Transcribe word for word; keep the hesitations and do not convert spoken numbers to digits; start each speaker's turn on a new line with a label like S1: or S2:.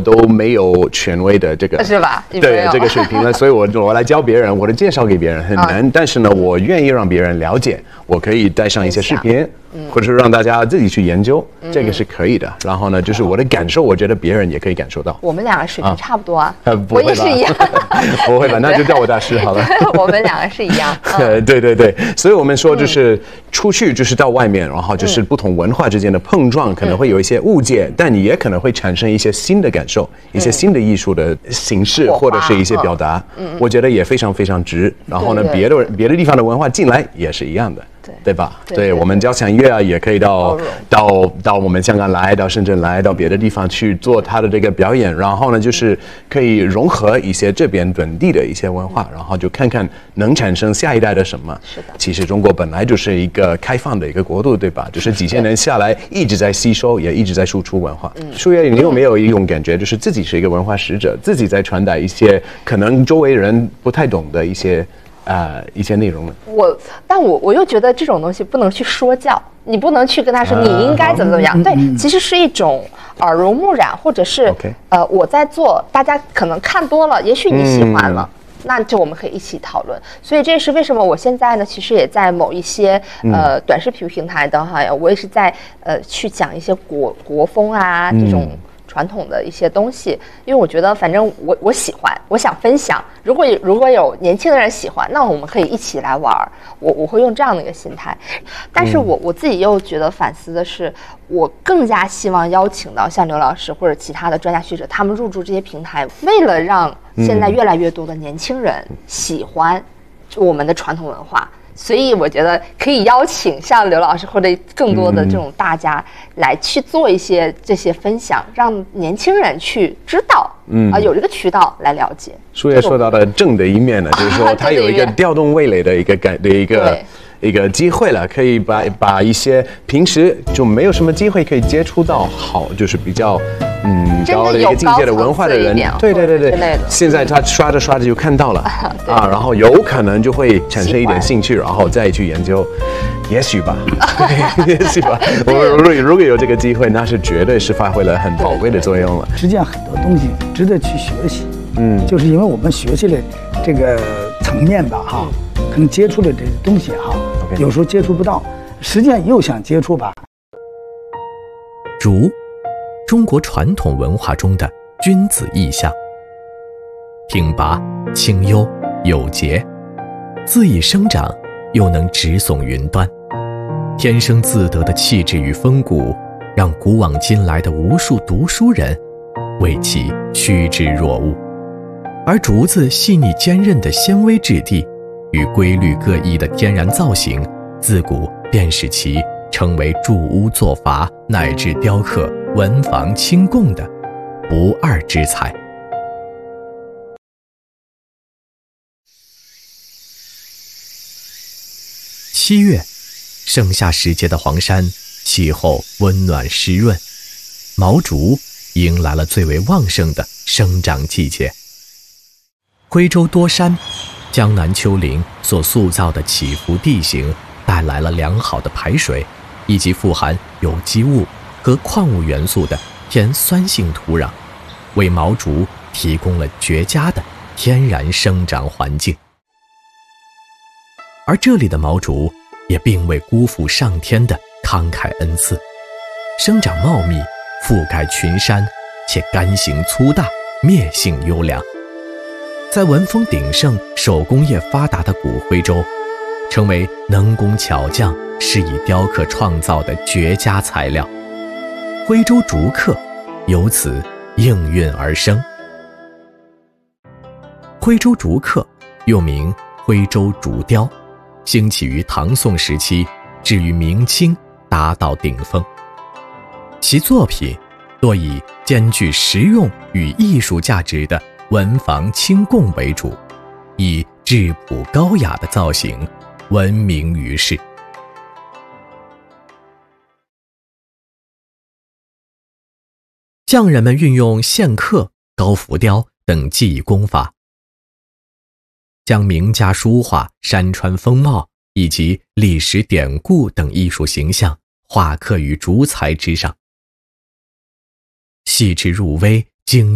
S1: 都没有权威的这个
S2: 是吧？
S1: 对这个水平了，所以我我来教别人，我的介绍给别人很难，嗯、但是呢，我愿意让别人了解，我可以带上一些视频，嗯、或者是让大家自己去研究，嗯、这个是可以的。然后呢，就是我的感受，我觉得别人也可以感受到。
S2: 我们两个水平差不多啊，
S1: 啊
S2: 我也是一样。
S1: 不会吧？那就叫我大师好了。
S2: 我们两个是一样。
S1: 嗯、对对对，所以我们说就是出去就是到外面，然后就是不同文化之间的碰撞，可能会有一些误解，但你也可能会产生一些新的感受，一些新的艺术的形式，或者是一些表达。嗯，我觉得也非常非常值。然后呢，别的别的地方的文化进来也是一样的。对, 对吧？对, 对, 对，我们交响乐啊，也可以到到到我们香港来，到深圳来，到别的地方去做它的这个表演。然后呢，就是可以融合一些这边本地的一些文化，然后就看看能产生下一代的什么。
S2: 是的。
S1: 其实中国本来就是一个开放的一个国度，对吧？就是几千年下来一直在吸收，也一直在输出文化。嗯。舒月，你有没有一种感觉，就是自己是一个文化使者，自己在传达一些可能周围人不太懂的一些？呃，一些内容呢？
S2: 我，但我我又觉得这种东西不能去说教，你不能去跟他说你应该怎么怎么样。对，其实是一种耳濡目染，或者是
S1: okay.
S2: 呃我在做，大家可能看多了，也许你喜欢了。嗯，那就我们可以一起讨论，所以这是为什么我现在呢，其实也在某一些呃短视频平台的哈，我也是在呃去讲一些国国风啊这种。传统的一些东西，因为我觉得反正我我喜欢，我想分享。如果如果有年轻的人喜欢，那我们可以一起来玩。我我会用这样的一个心态。但是我我自己又觉得反思的是，我更加希望邀请到像刘老师或者其他的专家学者，他们入驻这些平台，为了让现在越来越多的年轻人喜欢我们的传统文化。所以我觉得可以邀请像刘老师或者更多的这种大家来去做一些这些分享，让年轻人去知道，嗯啊、呃，有这个渠道来了解。
S1: 舒月说到的正的一面呢，就是说它有一个调动味蕾的一个感的一个一个机会了，可以把把一些平时就没有什么机会可以接触到好，就是比较。嗯，高的一个境界的文化的人，对对对对，现在他刷着刷着就看到了啊，然后有可能就会产生一点兴趣，然后再去研究，也许吧，也许吧。我如果如果有这个机会，那是绝对是发挥了很宝贵的作用了。
S3: 实际上很多东西值得去学习，嗯，就是因为我们学习的这个层面吧，哈，可能接触的这些东西哈，有时候接触不到，实际上又想接触吧。
S4: 竹。中国传统文化中的君子意象，挺拔、清幽、有节，恣意生长，又能直耸云端，天生自得的气质与风骨，让古往今来的无数读书人为其趋之若鹜。而竹子细腻坚韧的纤维质地与规律各异的天然造型，自古便使其成为筑屋作筏乃至雕刻文房清供的不二之材。七月，盛夏时节的黄山，气候温暖湿润，毛竹迎来了最为旺盛的生长季节。徽州多山、江南丘陵所塑造的起伏地形，带来了良好的排水，以及富含有机物和矿物元素的偏酸性土壤，为毛竹提供了绝佳的天然生长环境。而这里的毛竹也并未辜负上天的慷慨恩赐，生长茂密，覆盖群山，且干型粗大，灭性优良。在文风鼎盛、手工业发达的古徽州，成为能工巧匠施以雕刻创造的绝佳材料。徽州竹刻由此应运而生。徽州竹刻又名徽州竹雕，兴起于唐宋时期，至于明清达到顶峰。其作品多以兼具实用与艺术价值的文房清供为主，以质朴高雅的造型闻名于世。匠人们运用线刻、高浮雕等技艺功法，将名家书画、山川风貌以及历史典故等艺术形象画刻于竹材之上，细致入微，精